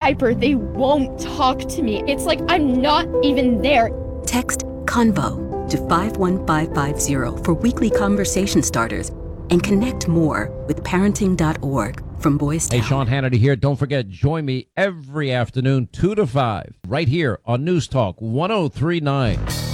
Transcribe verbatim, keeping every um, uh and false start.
diaper, they won't talk to me. It's like I'm not even there. Text CONVO to five one five five zero for weekly conversation starters and connect more with parenting dot org from Boys Town. Hey, Sean Hannity here. Don't forget, join me every afternoon, two to five, right here on News Talk one oh three point nine.